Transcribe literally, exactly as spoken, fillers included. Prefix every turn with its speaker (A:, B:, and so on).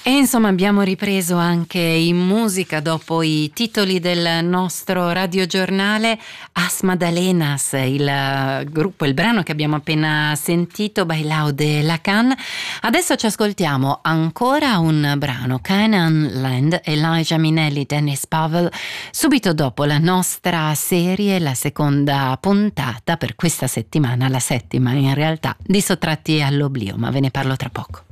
A: E insomma abbiamo ripreso anche in musica dopo i titoli del nostro radiogiornale. As Madalenas, il gruppo, il brano che abbiamo appena sentito, Bailao de Lacan. Adesso ci ascoltiamo ancora un brano, Canaan Land, Elijah Minelli, Dennis Powell, subito dopo la nostra serie, la seconda puntata per questa settimana, la settima in realtà, di Sottratti all'oblio, ma ve ne parlo tra poco.